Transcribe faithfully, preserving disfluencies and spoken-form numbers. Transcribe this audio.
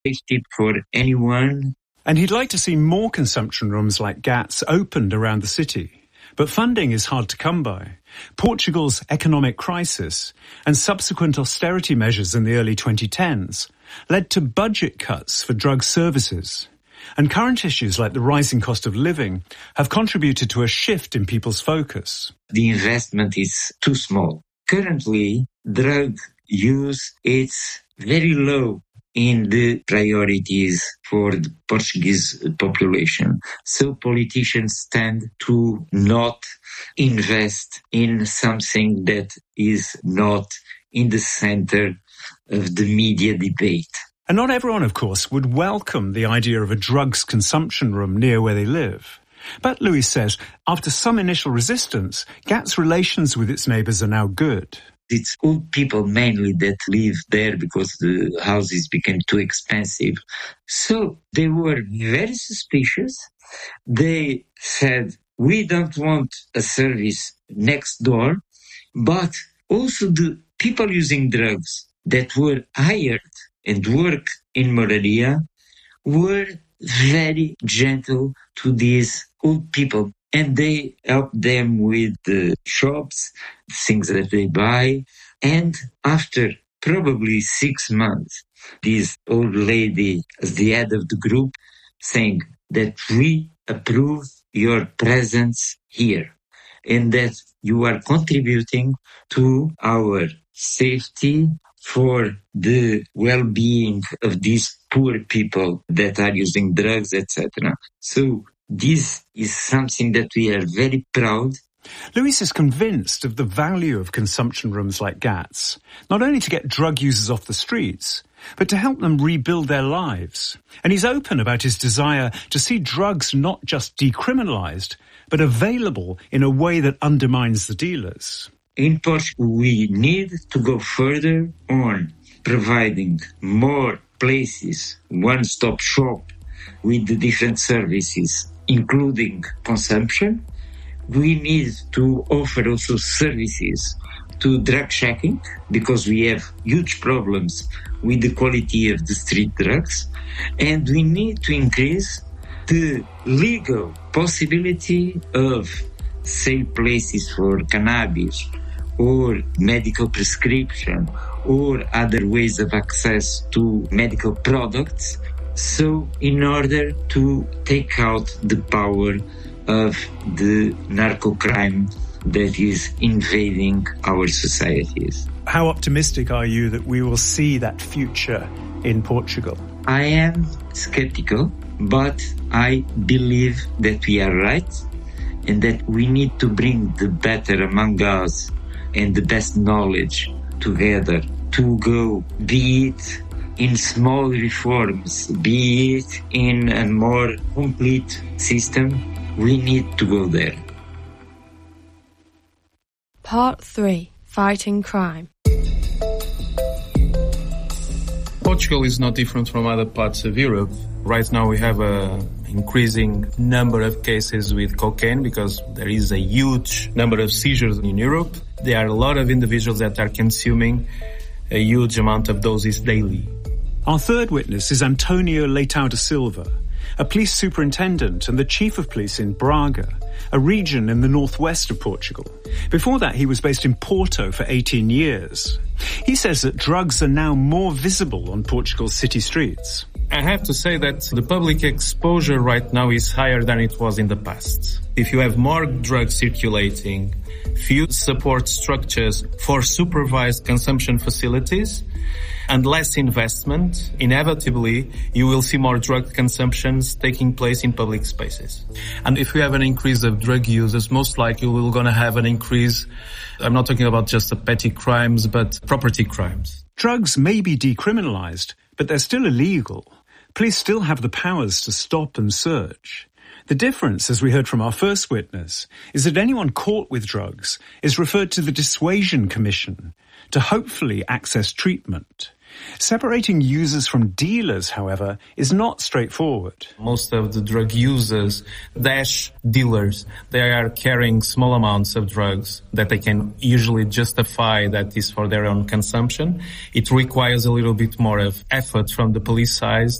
safety for anyone. And he'd like to see more consumption rooms like GATS opened around the city. But funding is hard to come by. Portugal's economic crisis and subsequent austerity measures in the early twenty tens led to budget cuts for drug services. And current issues like the rising cost of living have contributed to a shift in people's focus. The investment is too small. Currently, drug use is very low in the priorities for the Portuguese population. So politicians tend to not invest in something that is not in the center of the media debate. And not everyone, of course, would welcome the idea of a drugs consumption room near where they live. But Luis says, after some initial resistance, GATS' relations with its neighbours are now good. It's old people mainly that live there because the houses became too expensive. So they were very suspicious. They said, we don't want a service next door, but also the people using drugs that were hired and work in Moraria were very gentle to these old people. And they help them with the shops, things that they buy. And after probably six months, this old lady, as the head of the group, saying that we approve your presence here and that you are contributing to our safety for the well-being of these poor people that are using drugs, et cetera. So this is something that we are very proud. Luis is convinced of the value of consumption rooms like GATS, not only to get drug users off the streets, but to help them rebuild their lives. And he's open about his desire to see drugs not just decriminalised, but available in a way that undermines the dealers. In Portugal, we need to go further on providing more places, one-stop shop with the different services, including consumption. We need to offer also services to drug checking because we have huge problems with the quality of the street drugs. And we need to increase the legal possibility of safe places for cannabis or medical prescription or other ways of access to medical products. So in order to take out the power of the narco crime that is invading our societies. How optimistic are you that we will see that future in Portugal? I am skeptical, but I believe that we are right and that we need to bring the better among us and the best knowledge together to go, be it in small reforms, be it in a more complete system. We need to go there. Part three. Fighting crime. Portugal is not different from other parts of Europe. Right now we have an increasing number of cases with cocaine because there is a huge number of seizures in Europe. There are a lot of individuals that are consuming a huge amount of doses daily. Our third witness is Antonio Leitão da Silva, a police superintendent and the chief of police in Braga, a region in the northwest of Portugal. Before that, he was based in Porto for eighteen years. He says that drugs are now more visible on Portugal's city streets. I have to say that the public exposure right now is higher than it was in the past. If you have more drugs circulating, few support structures for supervised consumption facilities, and less investment, inevitably, you will see more drug consumptions taking place in public spaces. And if you have an increase of drug users, most likely we're going to have an increase. I'm not talking about just the petty crimes, but property crimes. Drugs may be decriminalised, but they're still illegal. Police still have the powers to stop and search. The difference, as we heard from our first witness, is that anyone caught with drugs is referred to the Dissuasion Commission to hopefully access treatment. Separating users from dealers, however, is not straightforward. Most of the drug users dash dealers. They are carrying small amounts of drugs that they can usually justify that is for their own consumption. It requires a little bit more of effort from the police side